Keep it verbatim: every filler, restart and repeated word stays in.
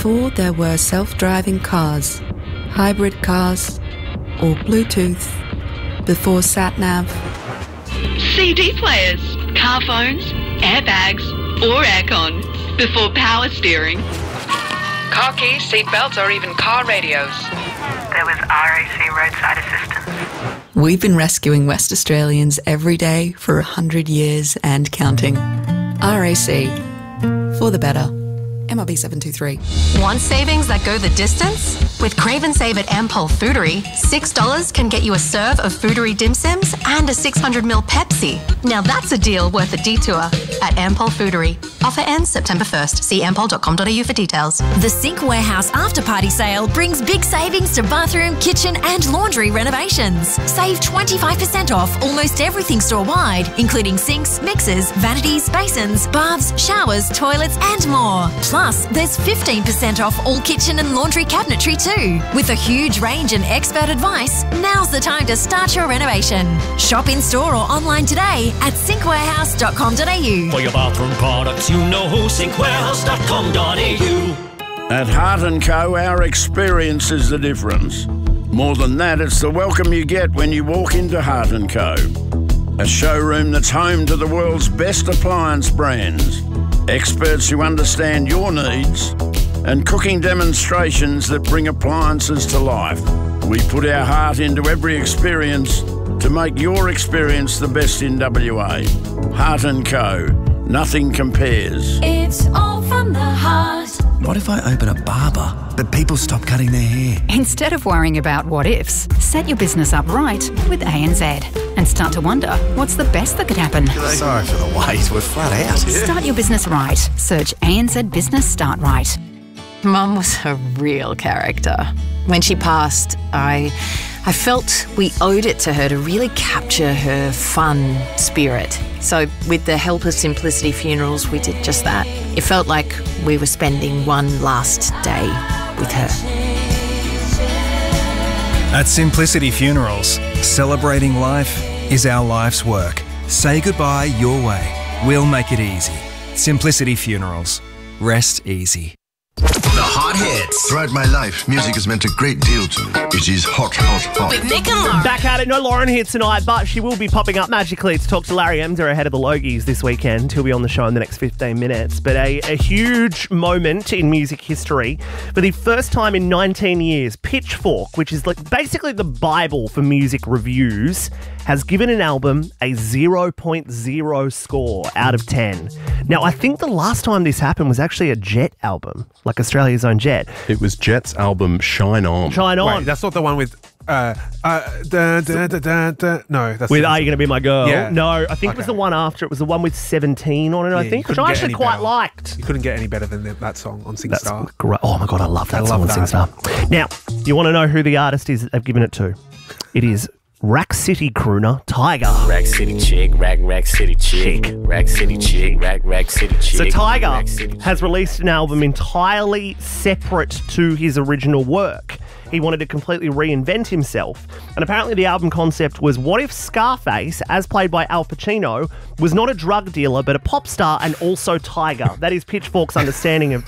Before there were self-driving cars, hybrid cars, or Bluetooth, before sat-nav. C D players, car phones, airbags, or aircon, before power steering. Car keys, seatbelts, or even car radios. There was R A C roadside assistance. We've been rescuing West Australians every day for a hundred years and counting. R A C, for the better. M R B seven two three. Want savings that go the distance? With Crave and Save at Ampol Foodery, six dollars can get you a serve of Foodery dim sims and a six hundred milliliter Pepsi. Now that's a deal worth a detour at Ampol Foodery. Offer ends September first. See ampol dot com dot a u for details. The Sink Warehouse After Party Sale brings big savings to bathroom, kitchen and laundry renovations. Save twenty-five percent off almost everything store-wide, including sinks, mixers, vanities, basins, baths, showers, toilets and more. Plus, there's fifteen percent off all kitchen and laundry cabinetry too. With a huge range and expert advice, now's the time to start your renovation. Shop in store or online today at sink warehouse dot com dot a u. For your bathroom products, you know who, sink warehouse dot com dot a u. At Heart and Co, our experience is the difference. More than that, it's the welcome you get when you walk into Heart and Co. A showroom that's home to the world's best appliance brands, experts who understand your needs, and cooking demonstrations that bring appliances to life. We put our heart into every experience to make your experience the best in W A. Heart and Co. Nothing compares. It's all from the heart. What if I open a barber, but people stop cutting their hair? Instead of worrying about what ifs, set your business up right with A N Z and start to wonder what's the best that could happen. Sorry for the wait, we're flat out. Start your business right. Search A N Z Business Start Right. Mum was a real character. When she passed, I I felt we owed it to her to really capture her fun spirit. So with the help of Simplicity Funerals, we did just that. It felt like we were spending one last day with her. At Simplicity Funerals, celebrating life is our life's work. Say goodbye your way. We'll make it easy. Simplicity Funerals. Rest easy. The hot hits. Throughout my life, music has meant a great deal to me. It is hot, hot, hot. With Nick and Lauren. Back at it. No Lauren here tonight, but she will be popping up magically to talk to Larry Emder ahead of the Logies this weekend. He'll be on the show in the next fifteen minutes. But a, a huge moment in music history. For the first time in nineteen years, Pitchfork, which is like basically the Bible for music reviews, has given an album a zero point zero score out of ten. Now, I think the last time this happened was actually a Jet album, like Australia's own Jet. It was Jet's album Shine On. Shine On. Wait, that's not the one with... Uh, uh, da, da, da, da, da. No, that's... With Are You Gonna Be My Girl? Yeah. No, I think Okay. it was the one after. It was the one with seventeen on it, Yeah, I you think, which couldn't I get actually any quite better. liked. You couldn't get any better than the, that song on SingStar. That's great. Oh my God, I love that I song on love that. SingStar. Now, you want to know who the artist is that they've given it to? It is Rack City crooner Tiger. Rack City chick, rack, rack city chick. Rack City chick, rack, rack city chick. So Tiger Rack City has released an album entirely separate to his original work. He wanted to completely reinvent himself. And apparently the album concept was, what if Scarface, as played by Al Pacino, was not a drug dealer but a pop star and also Tiger? That is Pitchfork's understanding of